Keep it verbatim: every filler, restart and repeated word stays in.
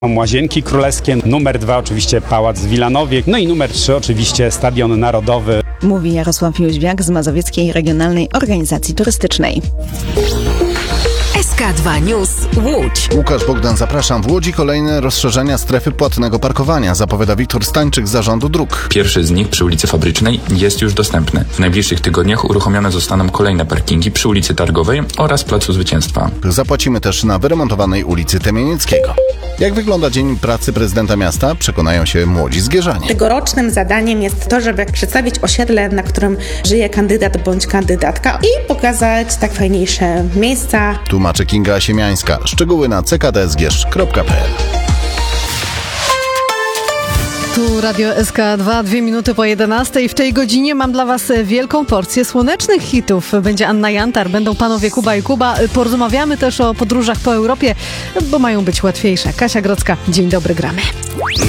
Mam Łazienki Królewskie, numer dwa oczywiście Pałac w Wilanowie, no i numer trzy oczywiście Stadion Narodowy. Mówi Jarosław Jóźwiak z Mazowieckiej Regionalnej Organizacji Turystycznej. S K dwa News Łódź. Łukasz Bogdan, zapraszam. W Łodzi kolejne rozszerzenia strefy płatnego parkowania, zapowiada Wiktor Stańczyk z Zarządu Dróg. Pierwszy z nich przy ulicy Fabrycznej jest już dostępny. W najbliższych tygodniach uruchomione zostaną kolejne parkingi przy ulicy Targowej oraz Placu Zwycięstwa. Zapłacimy też na wyremontowanej ulicy Temienieckiego. Jak wygląda dzień pracy prezydenta miasta, przekonają się młodzi zgierzanie. Tegorocznym zadaniem jest to, żeby przedstawić osiedle, na którym żyje kandydat bądź kandydatka i pokazać tak fajniejsze miejsca. Tłumaczy Kinga Siemiańska. Szczegóły na c k d zgierz kropka p l. Tu Radio S K dwa, dwie minuty po jedenastej. W tej godzinie mam dla Was wielką porcję słonecznych hitów. Będzie Anna Jantar, będą panowie Kuba i Kuba. Porozmawiamy też o podróżach po Europie, bo mają być łatwiejsze. Kasia Grodzka, dzień dobry, gramy.